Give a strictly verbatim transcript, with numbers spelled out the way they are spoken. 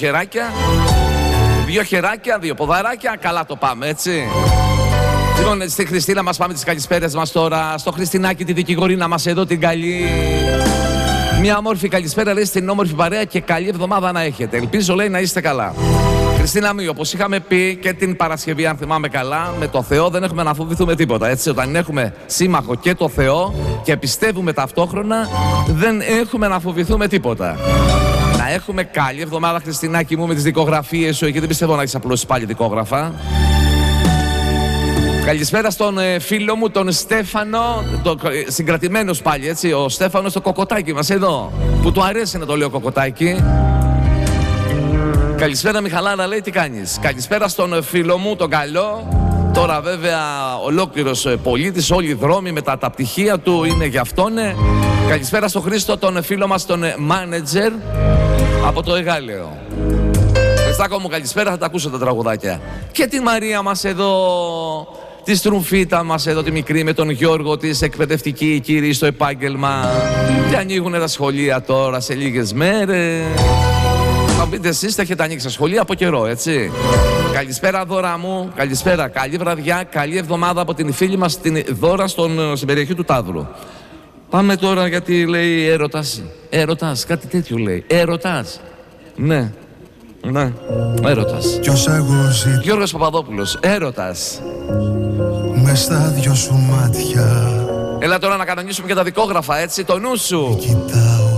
χεράκια. Δύο χεράκια, δύο ποδαράκια. Καλά το πάμε, έτσι. Λοιπόν, στη Χριστίνα μας πάμε τις καλησπέρες μας τώρα. Στο Χριστινάκι, τη δικηγορίνα μας εδώ, την καλή. Μια όμορφη καλησπέρα, λέει, στην όμορφη παρέα και καλή εβδομάδα να έχετε. Ελπίζω, λέει, να είστε καλά. Χριστίνα μου, όπως είχαμε πει και την Παρασκευή, αν θυμάμαι καλά, με το Θεό δεν έχουμε να φοβηθούμε τίποτα. Έτσι, όταν έχουμε σύμμαχο και το Θεό και πιστεύουμε ταυτόχρονα, δεν έχουμε να φοβηθούμε τίποτα. Να έχουμε καλή εβδομάδα, Χριστινάκη μου, με τις δικογραφίες σου, γιατί δεν πιστεύω να έχεις απλώς πάλι δικόγραφα. Καλησπέρα στον ε, φίλο μου, τον Στέφανο, το, ε, συγκρατημένος πάλι, έτσι, ο Στέφανος το κοκοτάκι μας εδώ, που του αρέσει να το λέω κοκοτάκι. Καλησπέρα Μιχαλάρα, λέει, τι κάνεις. Καλησπέρα στον φίλο μου, τον καλό. Τώρα βέβαια ολόκληρος πολίτης, όλοι οι δρόμοι με τα, τα πτυχία του είναι για αυτόν. Καλησπέρα στον Χρήστο, τον φίλο μας, τον μάνετζερ από το Εγάλεο. Χριστάκο μου, καλησπέρα, θα τα ακούσω τα τραγουδάκια. Και τη Μαρία μας εδώ, τη Στρουφίτα μας εδώ, τη μικρή, με τον Γιώργο της, εκπαιδευτική κύριοι στο επάγγελμα. Και ανοίγουνε τα σχολεία τώρα σε λίγες μέρες. Θα πείτε εσείς, τα έχετε ανοίξει τα σχολεία από καιρό, έτσι. Καλησπέρα Δώρα μου, καλησπέρα, καλή βραδιά, καλή εβδομάδα από την φίλη μας την Δώρα στον, στην περιοχή του Ταύρου. Πάμε τώρα γιατί λέει έρωτας, έρωτας, κάτι τέτοιο λέει, έρωτας, ναι. Ναι, έρωτας. Γιώργος Παπαδόπουλος, έρωτας. Μες στα δυο σου μάτια. Έλα τώρα να κανονίσουμε και τα δικόγραφα, έτσι, το νου σου. Κοιτά.